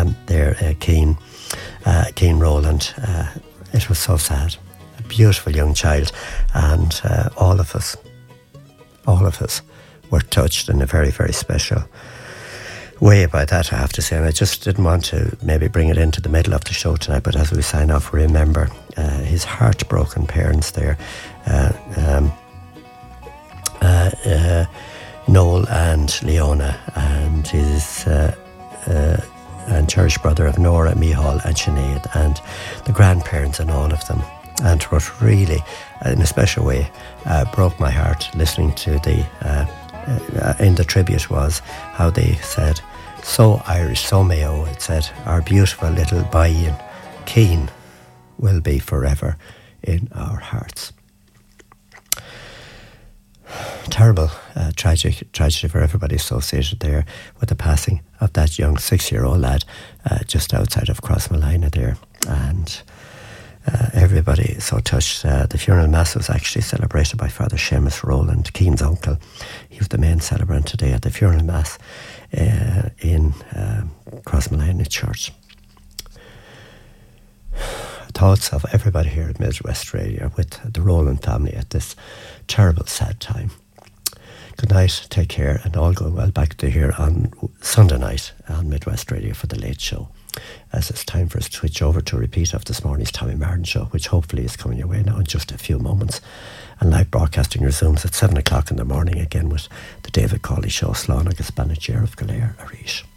man there, Keane Rowland. It was so sad. A beautiful young child, and all of us were touched in a very, very special way by that, I have to say. And I just didn't want to maybe bring it into the middle of the show tonight, but as we sign off, we remember his heartbroken parents there, Noel and Leona, and his and cherished brother of Nora, Mihal and Sinead, and the grandparents and all of them. And what really, in a special way, broke my heart listening to in the tribute was how they said, so Irish, so Mayo, it said, our beautiful little Bayan, Keane, will be forever in our hearts. Terrible tragedy for everybody associated there with the passing of that young 6-year-old lad just outside of Crossmolina there. And everybody so touched. The funeral mass was actually celebrated by Father Seamus Rowland, Keane's uncle. He was the main celebrant today at the funeral mass in Crossmolina Church. Thoughts of everybody here at Midwest Radio with the Rowland family at this terrible, sad time. Good night, take care, and all going well. Back to here on Sunday night on Midwest Radio for the Late Show, as it's time for us to switch over to a repeat of this morning's Tommy Martin show, which hopefully is coming your way now in just a few moments. And live broadcasting resumes at 7 o'clock in the morning again with the David Cawley Show, Slán agus Banachir of Galéir Arís.